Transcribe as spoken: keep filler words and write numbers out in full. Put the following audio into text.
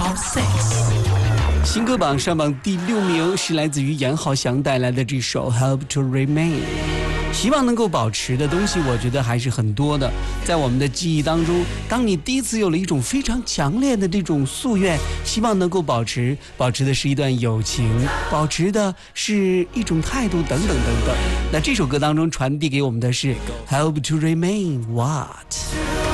Top Six。 新歌榜上榜第六名是来自于杨浩翔带来的这首 Hope to Remain。希望能够保持的东西我觉得还是很多的，在我们的记忆当中，当你第一次有了一种非常强烈的这种夙愿，希望能够保持保持的是一段友情，保持的是一种态度等等等等。那这首歌当中传递给我们的是 Hope to Remain What